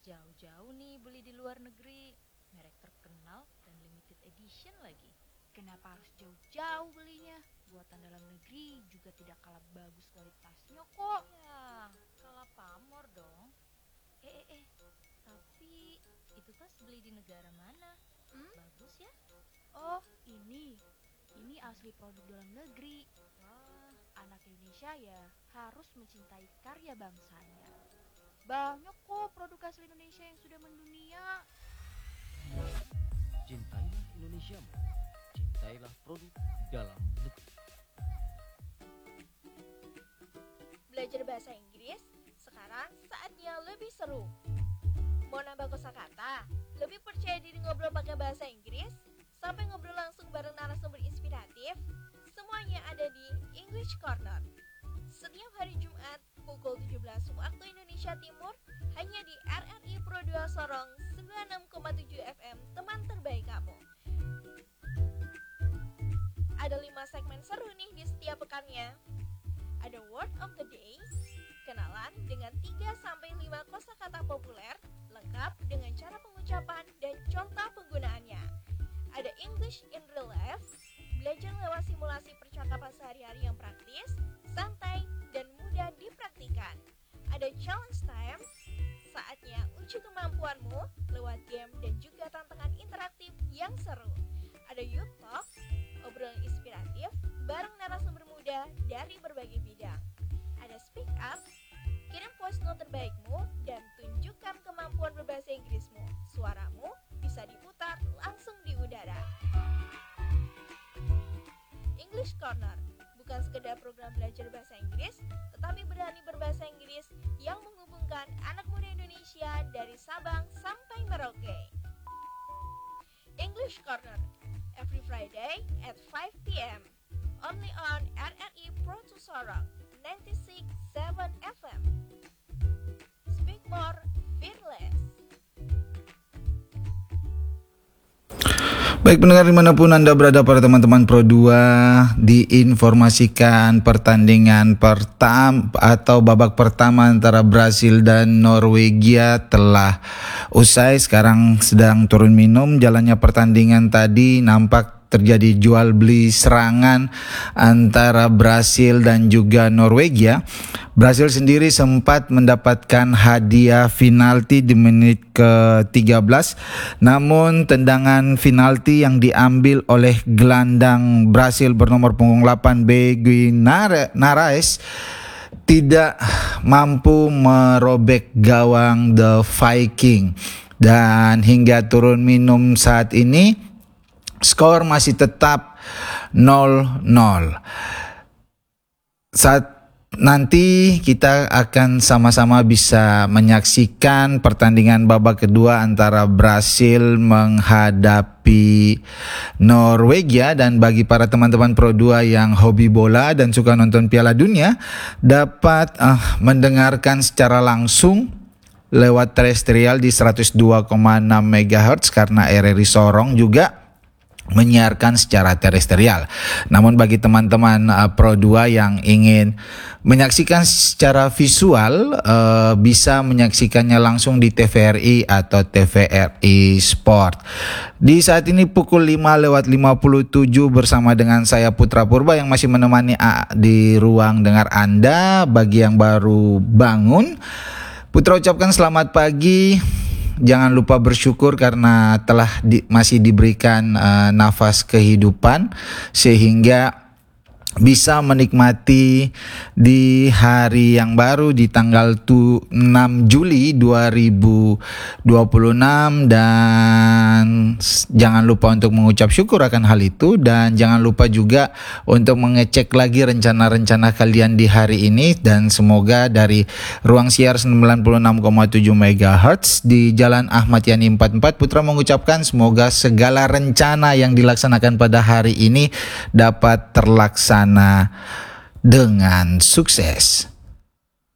Jauh-jauh nih beli di luar negeri, merek terkenal dan limited edition lagi. Kenapa harus jauh-jauh belinya? Buatan dalam negeri juga tidak kalah bagus kualitasnya kok. Ya, kalah pamor dong. Tapi itu tas beli di negara mana? Bagus ya? Oh, ini asli produk dalam negeri. Wah, Anak Indonesia ya harus mencintai karya bangsanya. Banyak kok produk asli Indonesia yang sudah mendunia. Cintailah Indonesiamu. Cintailah produk dalam negeri. Belajar bahasa Inggris, sekarang saatnya lebih seru. Mau nambah kosakata? Lebih percaya diri ngobrol pakai bahasa Inggris? Sampai ngobrol langsung bareng narasumber inspiratif? Semuanya ada di English Corner. Setiap hari Jumat pukul 17 waktu Indonesia Timur hanya di RRI Pro 2 Sorong 96,7 FM, teman terbaik kamu. Ada 5 segmen seru nih di setiap pekannya. Ada Word of the Day, kenalan dengan 3-5 kosakata populer, lengkap dengan cara pengucapan dan contoh penggunaannya. Ada English in Real Life, belajar lewat simulasi percakapan sehari-hari yang praktis, santai, dan mudah dipraktikkan. Ada Challenge Time, saatnya uji kemampuanmu lewat game dan juga tantangan interaktif yang seru. Ada Youth Talk, obrolan inspiratif bareng narasumber muda dari berbagai bidang. Ada Speak Up, kirim voice note terbaikmu dan tunjukkan kemampuan berbahasa Inggrismu. Suaramu bisa diputar langsung di udara. English Corner bukan sekedar program belajar bahasa Inggris, tetapi berani berbahasa Inggris yang menghubungkan anak muda Indonesia dari Sabang sampai Merauke. English Corner every Friday at 5 p.m. only on RRI Pro 2 Sorong 96.7 FM. Speak more, fearless. Baik pendengar dimanapun Anda berada, para teman-teman Pro 2, diinformasikan pertandingan pertama atau babak pertama antara Brasil dan Norwegia telah usai. Sekarang sedang turun minum. Jalannya pertandingan tadi nampak terjadi jual beli serangan antara Brasil dan juga Norwegia. Brasil sendiri sempat mendapatkan hadiah penalti di menit ke-13, namun tendangan penalti yang diambil oleh gelandang Brasil bernomor punggung 8 Begui Narais tidak mampu merobek gawang The Viking, dan hingga turun minum saat ini skor masih tetap 0-0. Saat nanti kita akan sama-sama bisa menyaksikan pertandingan babak kedua antara Brasil menghadapi Norwegia, dan bagi para teman-teman Pro 2 yang hobi bola dan suka nonton Piala Dunia dapat mendengarkan secara langsung lewat terestrial di 102,6 MHz karena RRI Sorong juga menyiarkan secara terestrial. Namun bagi teman-teman Pro 2 yang ingin menyaksikan secara visual, bisa menyaksikannya langsung di TVRI atau TVRI Sport. Di saat ini pukul 5:57 bersama dengan saya Putra Purba yang masih menemani di ruang dengar Anda. Bagi yang baru bangun, Putra ucapkan selamat pagi. Jangan lupa bersyukur karena telah masih diberikan nafas kehidupan sehingga bisa menikmati di hari yang baru di tanggal 6 Juli 2026, dan jangan lupa untuk mengucap syukur akan hal itu, dan jangan lupa juga untuk mengecek lagi rencana-rencana kalian di hari ini. Dan semoga dari ruang siar 96,7 MHz di Jalan Ahmad Yani 44, Putra mengucapkan semoga segala rencana yang dilaksanakan pada hari ini dapat terlaksana dengan sukses.